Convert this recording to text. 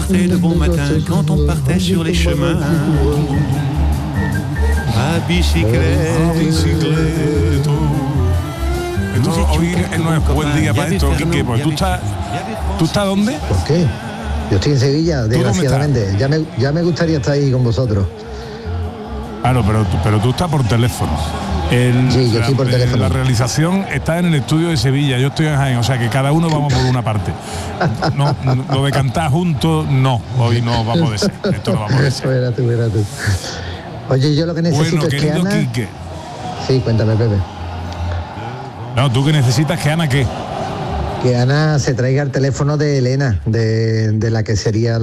rentrait de bon matin quand on partait sur les chemins. A bicicleta. Esto hoy no es buen día para esto, Quique, porque ¿tú estás dónde? ¿Por qué? Yo estoy en Sevilla, dónde desgraciadamente. Ya me gustaría estar ahí con vosotros. Claro, pero tú estás por teléfono. Sí, yo estoy por teléfono. La realización está en el estudio de Sevilla, yo estoy en Jaén, o sea que cada uno vamos por una parte. No, lo de cantar juntos, no, hoy no va a poder ser. Esto no va a poder ser. Verás tú. Oye, yo lo que necesito es que Ana... Quique. Sí, cuéntame, Pepe. No, tú que necesitas que Ana, ¿qué? Que Ana se traiga el teléfono de Elena, de la que sería